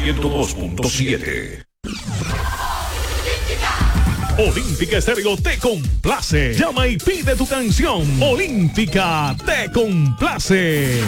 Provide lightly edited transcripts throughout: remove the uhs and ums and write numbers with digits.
102.7. Olímpica Estéreo te complace. Llama y pide tu canción. Olímpica te complace.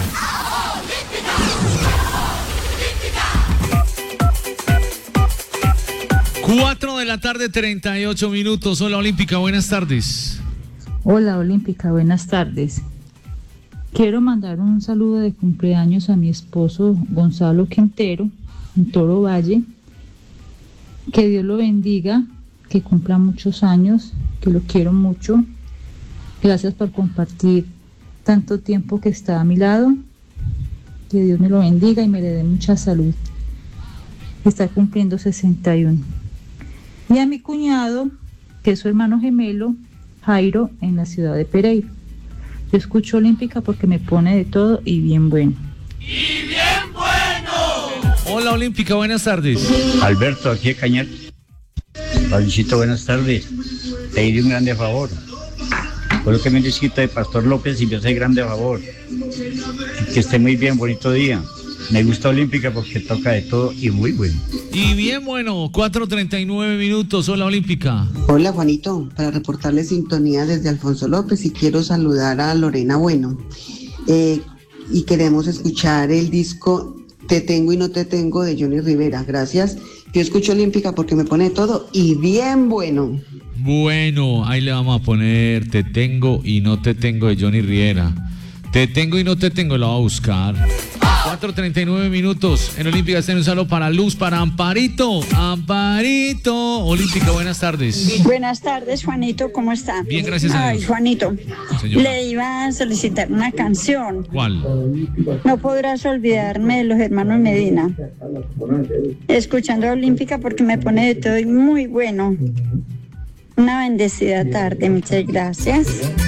4:38 p.m. Hola Olímpica, buenas tardes. Hola Olímpica, buenas tardes. Quiero mandar un saludo de cumpleaños a mi esposo Gonzalo Quintero, en Toro Valle. Que Dios lo bendiga, que cumpla muchos años, que lo quiero mucho. Gracias por compartir tanto tiempo que está a mi lado. Que Dios me lo bendiga y me le dé mucha salud. Está cumpliendo 61. Y a mi cuñado, que es su hermano gemelo, Jairo, en la ciudad de Pereira. Yo escucho Olímpica porque me pone de todo y bien bueno. ¡Y bien bueno! Hola Olímpica, buenas tardes. Alberto, aquí de Cañar. Pablito, buenas tardes. Te diré un grande favor. Por lo que me han escrito de Pastor López y me hace grande favor. Que esté muy bien, bonito día. Me gusta Olímpica porque toca de todo y muy bueno. Y bien bueno, 4:39 p.m. Hola Olímpica. Hola Juanito, para reportarle sintonía desde Alfonso López y quiero saludar a Lorena Bueno. Y queremos escuchar el disco Te Tengo y No Te Tengo de Johnny Rivera. Gracias. Yo escucho Olímpica porque me pone de todo y bien bueno. Bueno, ahí le vamos a poner Te Tengo y No Te Tengo de Johnny Rivera. Te Tengo y No Te Tengo, lo va a buscar. 4:39 p.m. En Olímpica está en un saludo para Luz, para Amparito. Amparito. Olímpica, buenas tardes. Buenas tardes, Juanito, ¿cómo está? Bien, gracias a Dios. Ay, Juanito, Señora. le iba a solicitar una canción. ¿Cuál? No podrás olvidarme de los hermanos Medina. Escuchando Olímpica porque me pone de todo y muy bueno. Una bendecida tarde, muchas gracias.